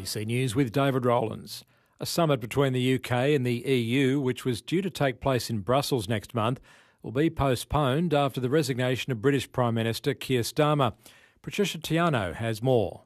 ABC News with David Rowlands. A summit between the UK and the EU, which was due to take place in Brussels next month, will be postponed after the resignation of British Prime Minister Keir Starmer. Patricia Tiano has more.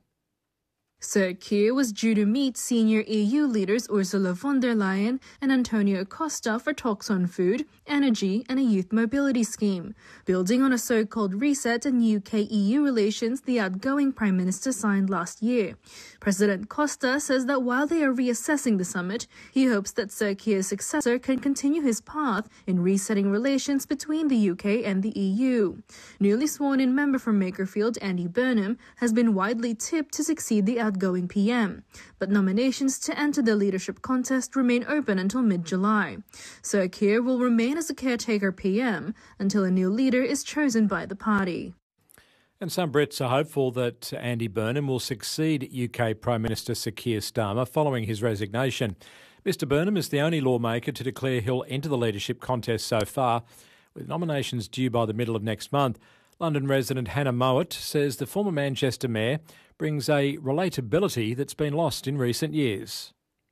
Sir Keir was due to meet senior EU leaders Ursula von der Leyen and Antonio Costa for talks on food, energy and a youth mobility scheme. Building on a so-called reset in UK-EU relations the outgoing Prime Minister signed last year. President Costa says that while they are reassessing the summit, he hopes that Sir Keir's successor can continue his path in resetting relations between the UK and the EU. Newly sworn-in member for Makerfield, Andy Burnham, has been widely tipped to succeed the outgoing PM, but nominations to enter the leadership contest remain open until mid-July. Sir Keir will remain as a caretaker PM until a new leader is chosen by the party. And some Brits are hopeful that Andy Burnham will succeed UK Prime Minister Sir Keir Starmer following his resignation. Mr Burnham is the only lawmaker to declare he'll enter the leadership contest so far, with nominations due by the middle of next month. London resident Hannah Mowat says the former Manchester mayor brings a relatability that's been lost in recent years.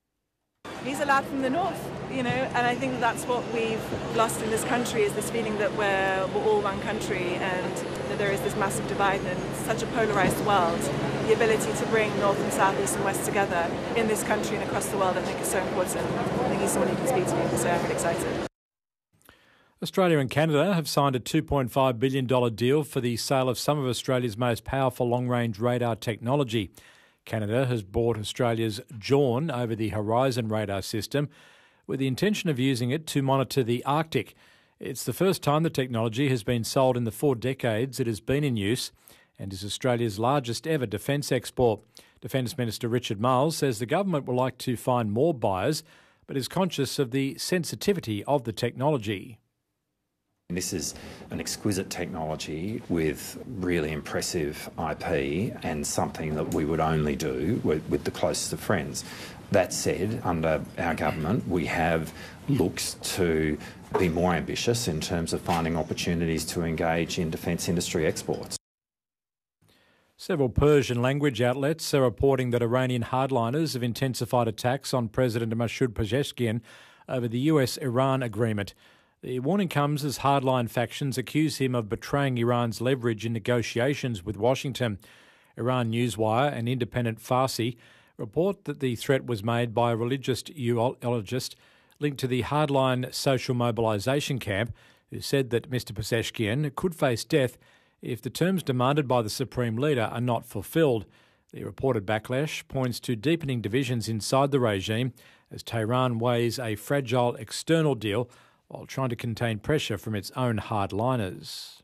He's a lad from the north, and I think that's what we've lost in this country, is this feeling that we're all one country and that there is this massive divide in such a polarised world. The ability to bring north and south, east and west together in this country and across the world, I think is so important. I think he's someone who can speak to me, so I'm really excited. Australia and Canada have signed a $2.5 billion deal for the sale of some of Australia's most powerful long-range radar technology. Canada has bought Australia's Jawn over the Horizon radar system with the intention of using it to monitor the Arctic. It's the first time the technology has been sold in the 4 decades it has been in use and is Australia's largest ever defence export. Defence Minister Richard Marles says the government would like to find more buyers but is conscious of the sensitivity of the technology. This is an exquisite technology with really impressive IP and something that we would only do with the closest of friends. That said, under our government, we have looked to be more ambitious in terms of finding opportunities to engage in defence industry exports. Several Persian language outlets are reporting that Iranian hardliners have intensified attacks on President Masoud Pezeshkian over the US-Iran agreement. The warning comes as hardline factions accuse him of betraying Iran's leverage in negotiations with Washington. Iran Newswire and independent Farsi report that the threat was made by a religious ideologist linked to the hardline social mobilisation camp, who said that Mr Pezeshkian could face death if the terms demanded by the supreme leader are not fulfilled. The reported backlash points to deepening divisions inside the regime as Tehran weighs a fragile external deal while trying to contain pressure from its own hardliners.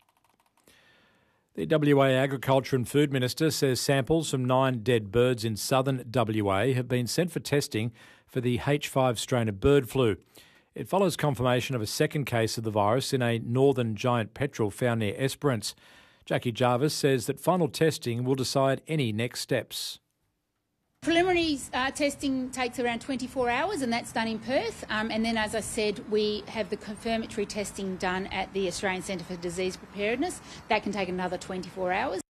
The WA Agriculture and Food Minister says samples from 9 dead birds in southern WA have been sent for testing for the H5 strain of bird flu. It follows confirmation of a second case of the virus in a northern giant petrel found near Esperance. Jackie Jarvis says that final testing will decide any next steps. Preliminary testing takes around 24 hours and that's done in Perth. And then, as I said, we have the confirmatory testing done at the Australian Centre for Disease Preparedness. That can take another 24 hours.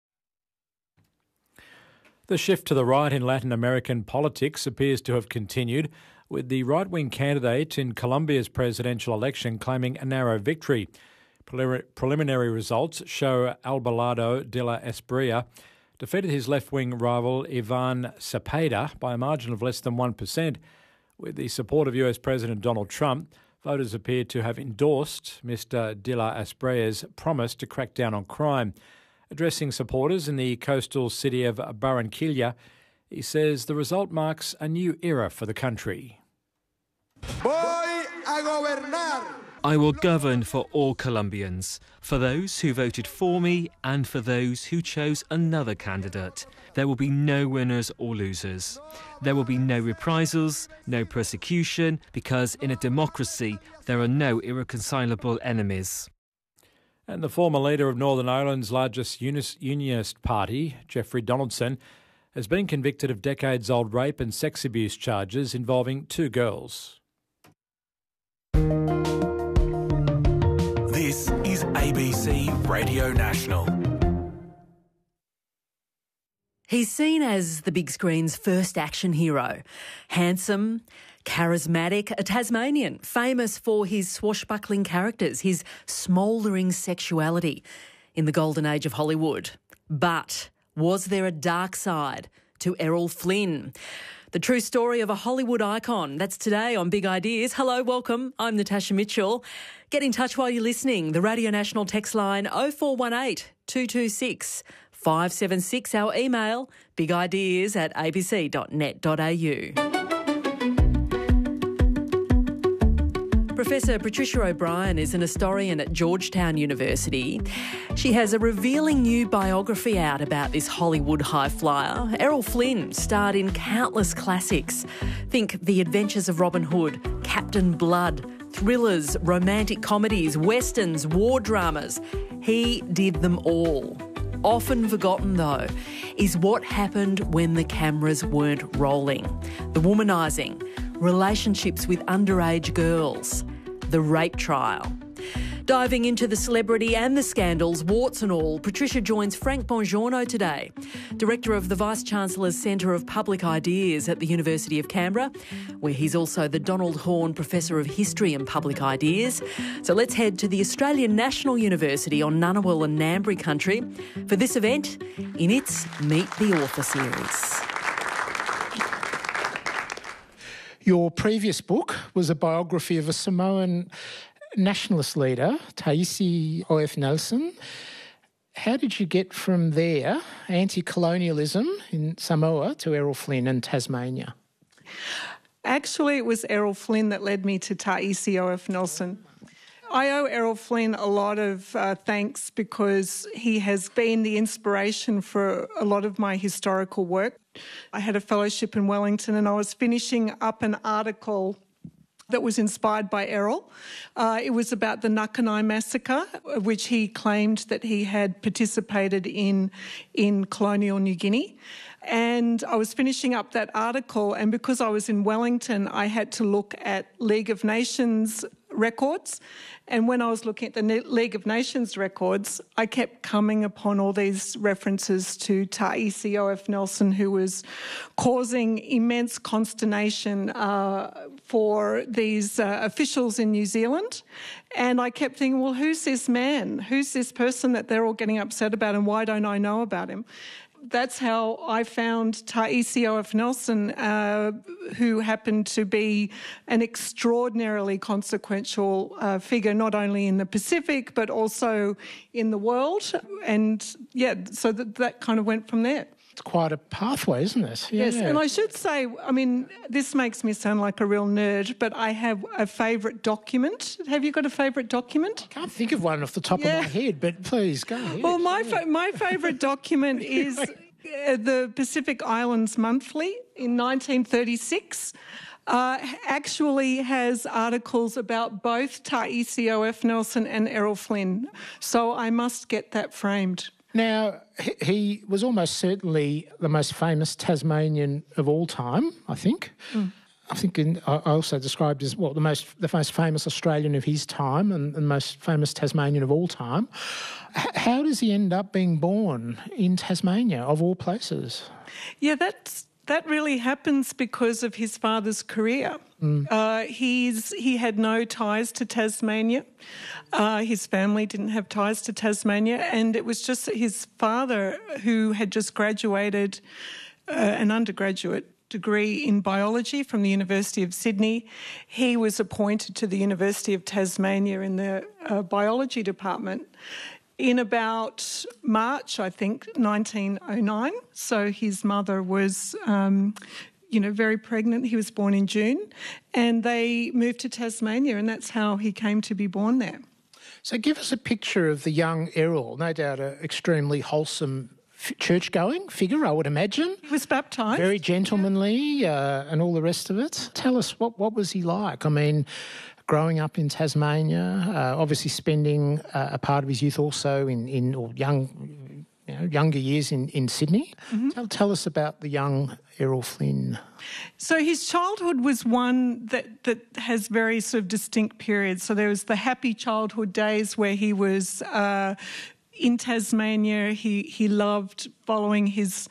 The shift to the right in Latin American politics appears to have continued, with the right-wing candidate in Colombia's presidential election claiming a narrow victory. Preliminary results show Abelardo de la Espriella defeated his left-wing rival Ivan Cepeda by a margin of less than 1%. With the support of US President Donald Trump, voters appear to have endorsed Mr de la Espriella's promise to crack down on crime. Addressing supporters in the coastal city of Barranquilla, he says the result marks a new era for the country. Voy a gobernar. I will govern for all Colombians, for those who voted for me and for those who chose another candidate. There will be no winners or losers. There will be no reprisals, no persecution, because in a democracy there are no irreconcilable enemies. And the former leader of Northern Ireland's largest unionist party, Jeffrey Donaldson, has been convicted of decades-old rape and sex abuse charges involving 2 girls. This is ABC Radio National. He's seen as the big screen's first action hero. Handsome, charismatic, a Tasmanian, famous for his swashbuckling characters, his smouldering sexuality in the golden age of Hollywood. But was there a dark side to Errol Flynn? The true story of a Hollywood icon. That's today on Big Ideas. Hello, welcome. I'm Natasha Mitchell. Get in touch while you're listening. The Radio National text line 0418 226 576. Our email, bigideas@abc.net.au. Professor Patricia O'Brien is an historian at Georgetown University. She has a revealing new biography out about this Hollywood high flyer. Errol Flynn starred in countless classics. Think The Adventures of Robin Hood, Captain Blood, thrillers, romantic comedies, westerns, war dramas. He did them all. Often forgotten, though, is what happened when the cameras weren't rolling. The womanising, relationships with underage girls, the rape trial. Diving into the celebrity and the scandals, warts and all, Patricia joins Frank Bongiorno today, Director of the Vice-Chancellor's Centre of Public Ideas at the University of Canberra, where he's also the Donald Horne Professor of History and Public Ideas. So let's head to the Australian National University on Ngunnawal and Ngambri country for this event in its Meet the Author series. Your previous book was a biography of a Samoan nationalist leader, Taisi O.F. Nelson. How did you get from there, anti-colonialism in Samoa, to Errol Flynn and Tasmania? Actually, it was Errol Flynn that led me to Taisi O.F. Nelson. I owe Errol Flynn a lot of thanks because he has been the inspiration for a lot of my historical work. I had a fellowship in Wellington and I was finishing up an article that was inspired by Errol. It was about the Nakanai massacre, which he claimed that he had participated in colonial New Guinea. And I was finishing up that article, and because I was in Wellington, I had to look at League of Nations records. And when I was looking at the League of Nations records, I kept coming upon all these references to Taisi O.F. Nelson, who was causing immense consternation for these officials in New Zealand. And I kept thinking, well, who's this man? Who's this person that they're all getting upset about, and why don't I know about him? That's how I found Taisi O.F. Nelson, who happened to be an extraordinarily consequential figure, not only in the Pacific, but also in the world. And, yeah, so that kind of went from there. It's quite a pathway, isn't it? Yeah. Yes, and I should say, I mean, this makes me sound like a real nerd, but I have a favourite document. Have you got a favourite document? I can't think of one off the top of my head, but please, go ahead. Well, my favourite document is the Pacific Islands Monthly in 1936. Actually has articles about both Taisi O.F. Nelson and Errol Flynn. So I must get that framed. Now, he was almost certainly the most famous Tasmanian of all time, I think. I think I also described as, well, the most famous Australian of his time and the most famous Tasmanian of all time. How does he end up being born in Tasmania, of all places? Yeah, that really happens because of his father's career. He had no ties to Tasmania. His family didn't have ties to Tasmania, and it was just his father, who had just graduated an undergraduate degree in biology from the University of Sydney. He was appointed to the University of Tasmania in the biology department in about March, I think, 1909. So his mother was very pregnant. He was born in June, and they moved to Tasmania, and that's how he came to be born there. So give us a picture of the young Errol, no doubt an extremely wholesome church-going figure, I would imagine. He was baptised. Very gentlemanly and all the rest of it. Tell us, what was he like? I mean, growing up in Tasmania, obviously spending a part of his youth also in younger years in Sydney. Mm-hmm. Tell us about the young Errol Flynn. So his childhood was one that has very sort of distinct periods. So there was the happy childhood days where he was in Tasmania. He loved following his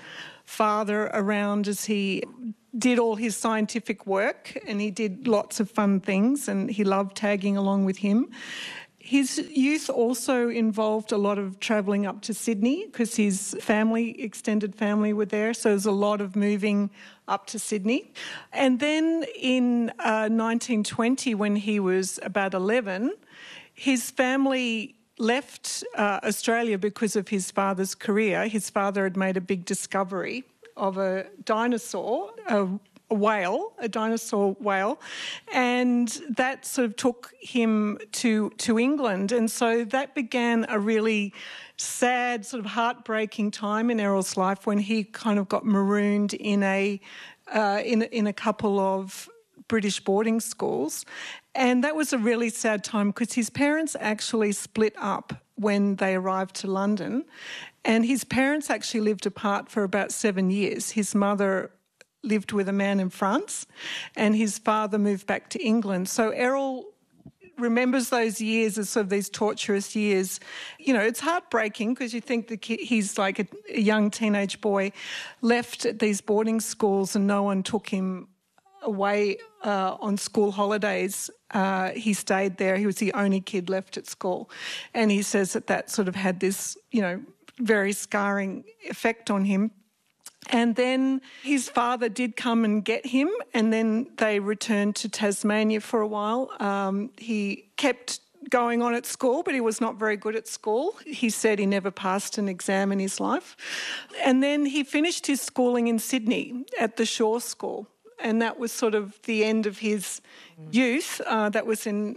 father around as he did all his scientific work, and he did lots of fun things, and he loved tagging along with him. His youth also involved a lot of travelling up to Sydney because his family, extended family, were there. So there's a lot of moving up to Sydney. And then in 1920, when he was about 11, his family left Australia because of his father's career. His father had made a big discovery of a dinosaur, a dinosaur whale, and that sort of took him to England. And so that began a really sad, sort of heartbreaking time in Errol's life when he kind of got marooned in a couple of British boarding schools. And that was a really sad time because his parents actually split up when they arrived to London. And his parents actually lived apart for about 7 years. His mother lived with a man in France, and his father moved back to England. So Errol remembers those years as sort of these torturous years. You know, it's heartbreaking because you think the kid, he's like a young teenage boy left at these boarding schools and no one took him away on school holidays. He stayed there. He was the only kid left at school. And he says that sort of had this, you know, very scarring effect on him. And then his father did come and get him, and then they returned to Tasmania for a while. He kept going on at school, but he was not very good at school. He said he never passed an exam in his life. And then he finished his schooling in Sydney at the Shaw School, and that was sort of the end of his youth. That was in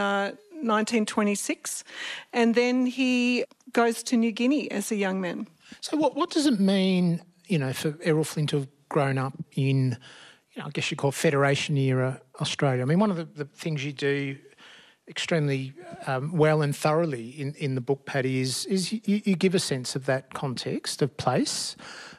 1926. And then he goes to New Guinea as a young man. So what does it mean, you know, for Errol Flynn to have grown up in, you know, I guess you call Federation-era Australia? I mean, one of the things you do extremely well and thoroughly in the book, Paddy, is you give a sense of that context of place.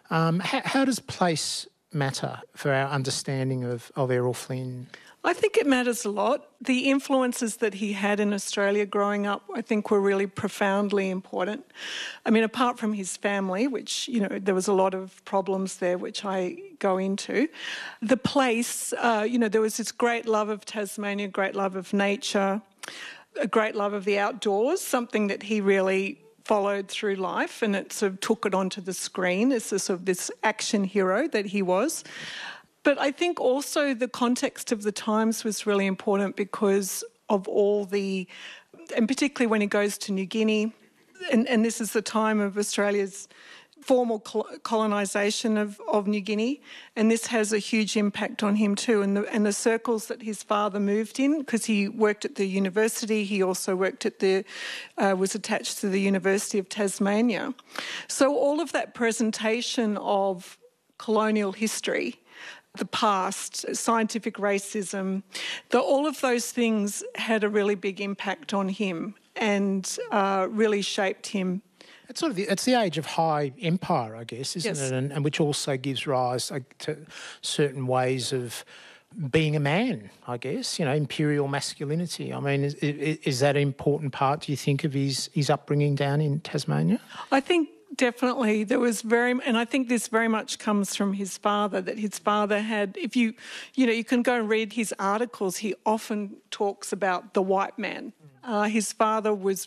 How does place matter for our understanding of Errol Flynn? I think it matters a lot. The influences that he had in Australia growing up, I think, were really profoundly important. I mean, apart from his family, which, you know, there was a lot of problems there, which I go into. The place, you know, there was this great love of Tasmania, great love of nature, a great love of the outdoors, something that he really followed through life, and it sort of took it onto the screen as a sort of this action hero that he was. But I think also the context of the times was really important because of all the, and particularly when he goes to New Guinea, and this is the time of Australia's formal colonisation of New Guinea, and this has a huge impact on him too, and the circles that his father moved in, because he worked at the university, he also worked at was attached to the University of Tasmania. So all of that presentation of colonial history, the past, scientific racism, all of those things had a really big impact on him and really shaped him. It's the age of high empire, I guess, isn't Yes. it? And which also gives rise to certain ways of being a man, I guess, you know, imperial masculinity. I mean, is that an important part, do you think, of his upbringing down in Tasmania? I think definitely there was and I think this very much comes from his father, that his father had, if you can go and read his articles, he often talks about the white man. His father was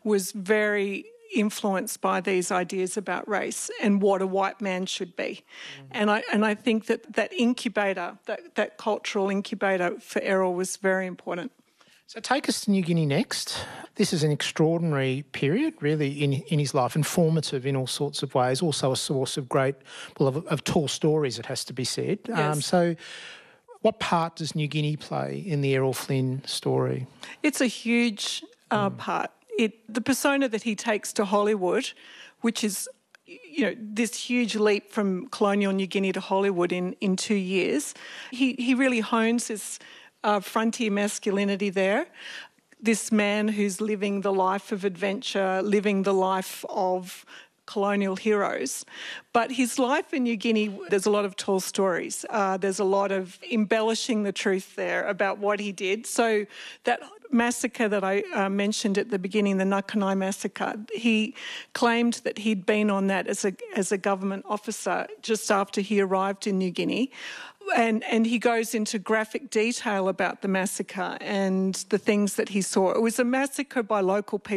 very influenced by these ideas about race and what a white man should be. And I think that incubator, that cultural incubator for Errol was very important. So take us to New Guinea next. This is an extraordinary period, really, in his life, informative in all sorts of ways, also a source of of tall stories, it has to be said. Yes. So what part does New Guinea play in the Errol Flynn story? It's a huge part. The persona that he takes to Hollywood, which is, you know, this huge leap from colonial New Guinea to Hollywood in 2 years, he really hones his frontier masculinity there. This man who's living the life of adventure, living the life of colonial heroes. But his life in New Guinea, there's a lot of tall stories. There's a lot of embellishing the truth there about what he did. So that massacre that I mentioned at the beginning, the Nakanai massacre, he claimed that he'd been on that as a government officer just after he arrived in New Guinea. And he goes into graphic detail about the massacre and the things that he saw. It was a massacre by local people.